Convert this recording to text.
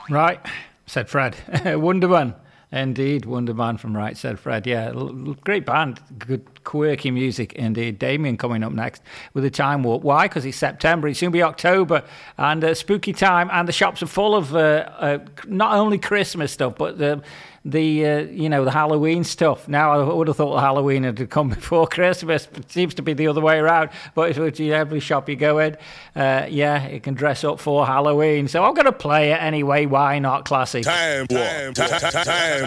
Right, said Fred. Wonderman. Indeed, Wonderman from Right, said Fred. Yeah, great band. Good, quirky music indeed. Damien coming up next with a Time Warp. Why? Because it's September. It's soon be October and spooky time, and the shops are full of not only Christmas stuff, but the Halloween stuff. Now, I would have thought Halloween had come before Christmas. It seems to be the other way around. But every shop you go in, you can dress up for Halloween. So I'm going to play it anyway. Why not? Classic. Time Warp. Time